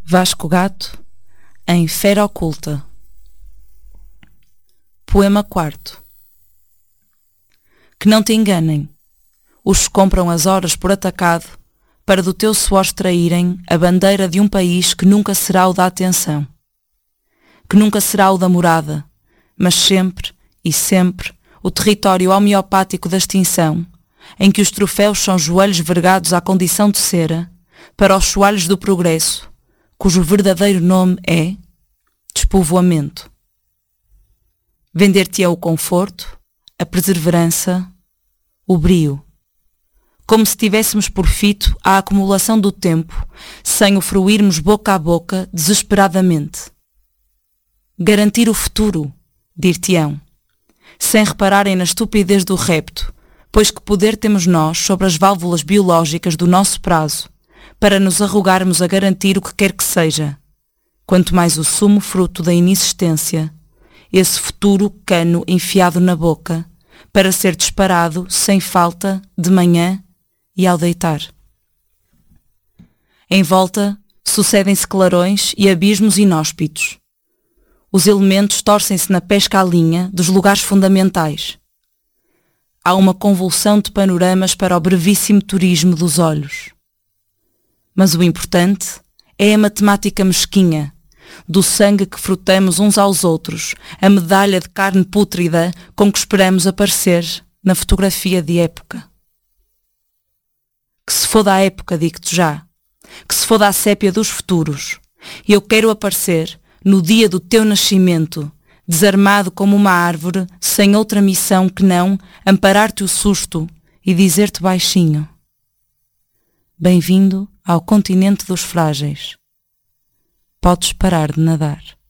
Vasco Gato, em Fera Oculta. Poema 4. Que não te enganem, os que compram as horas por atacado, para do teu suor extraírem a bandeira de um país que nunca será o da atenção, que nunca será o da morada, mas sempre e sempre o território homeopático da extinção, em que os troféus são joelhos vergados à condição de cera, para os soalhos do progresso, cujo verdadeiro nome é despovoamento. Vender-te-é o conforto, a perseverança, o brio, como se tivéssemos por fito a acumulação do tempo, sem o fruirmos boca a boca desesperadamente. Garantir o futuro, dir-te-ão, sem repararem na estupidez do repto, pois que poder temos nós sobre as válvulas biológicas do nosso prazo, para nos arrogarmos a garantir o que quer que seja, quanto mais o sumo fruto da inexistência, esse futuro cano enfiado na boca, para ser disparado sem falta de manhã e ao deitar. Em volta sucedem-se clarões e abismos inóspitos. Os elementos torcem-se na pesca à linha dos lugares fundamentais. Há uma convulsão de panoramas para o brevíssimo turismo dos olhos. Mas o importante é a matemática mesquinha, do sangue que frutamos uns aos outros, a medalha de carne pútrida com que esperamos aparecer na fotografia de época. Que se foda a época, digo-te já, que se foda a sépia dos futuros, e eu quero aparecer no dia do teu nascimento, desarmado como uma árvore, sem outra missão que não amparar-te o susto e dizer-te baixinho: bem-vindo ao continente dos frágeis. Podes parar de nadar.